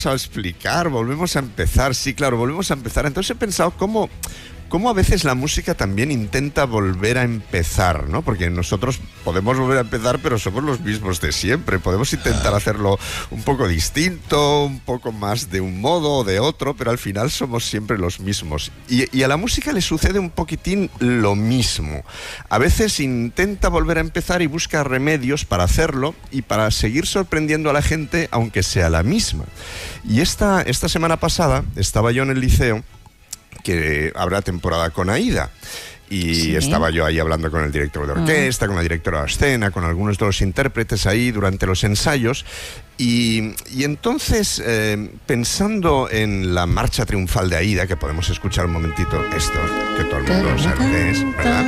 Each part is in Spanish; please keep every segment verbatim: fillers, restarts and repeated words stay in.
a explicar, volvemos a empezar, sí, claro, volvemos a empezar. Entonces he pensado cómo, cómo a veces la música también intenta volver a empezar, ¿no? Porque nosotros podemos volver a empezar, pero somos los mismos de siempre. Podemos intentar hacerlo un poco distinto, un poco más de un modo o de otro, pero al final somos siempre los mismos. Y, y a la música le sucede un poquitín lo mismo. A veces intenta volver a empezar y busca remedios para hacerlo y para seguir sorprendiendo a la gente, aunque sea la misma. Y esta, esta semana pasada estaba yo en el liceo, que habrá temporada con Aida. Y sí. estaba yo ahí hablando con el director de orquesta, uh. con la directora de escena, con algunos de los intérpretes ahí durante los ensayos. Y, y entonces, eh, pensando en la marcha triunfal de Aida, que podemos escuchar un momentito esto, que todo el mundo sabe qué es, ¿verdad?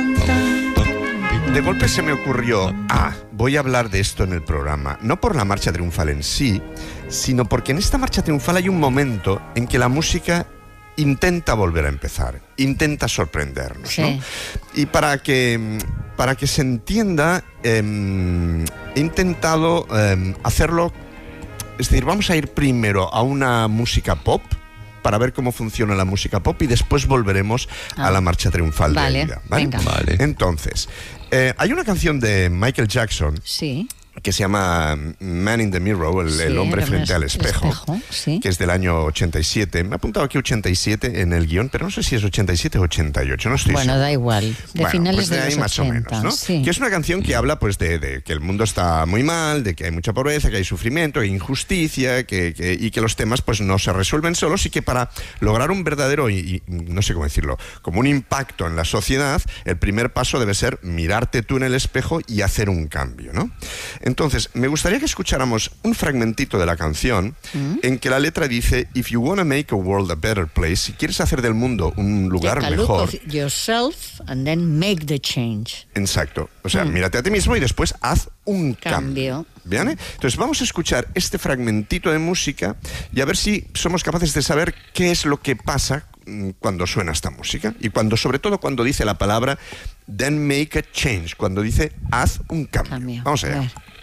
De golpe se me ocurrió, ah, voy a hablar de esto en el programa, no por la marcha triunfal en sí, sino porque en esta marcha triunfal hay un momento en que la música intenta volver a empezar, intenta sorprendernos, sí. ¿no? Y para que, para que se entienda, eh, he intentado eh, hacerlo, es decir, vamos a ir primero a una música pop, para ver cómo funciona la música pop y después volveremos ah. a la marcha triunfal vale, de Aida. ¿Vale? Venga. Vale. Entonces, eh, hay una canción de Michael Jackson. Sí. Que se llama Man in the Mirror, el, sí, el hombre frente al espejo, espejo sí. que es del año ochenta y siete. Me he apuntado aquí ochenta y siete en el guión, pero no sé si es ochenta y siete o ochenta y ocho, no estoy bueno, seguro. da igual, de bueno, finales pues de, de ahí los más ochenta, o menos, ¿no? Sí. Que es una canción que habla pues de, de que el mundo está muy mal, de que hay mucha pobreza, que hay sufrimiento, que hay injusticia, que, que, y que los temas pues no se resuelven solos, y que para lograr un verdadero, y, y no sé cómo decirlo, como un impacto en la sociedad, el primer paso debe ser mirarte tú en el espejo y hacer un cambio, ¿no? Entonces, me gusta Me gustaría que escucháramos un fragmentito de la canción mm. en que la letra dice: If you wanna make a world a better place, si quieres hacer del mundo un lugar Take a mejor, look of yourself and then make the change. Exacto, o sea, mm. mírate a ti mismo y después haz un cambio. cambio. ¿Bien? Entonces vamos a escuchar este fragmentito de música y a ver si somos capaces de saber qué es lo que pasa cuando suena esta música y cuando, sobre todo cuando dice la palabra then make a change, cuando dice haz un cambio. cambio. Vamos allá.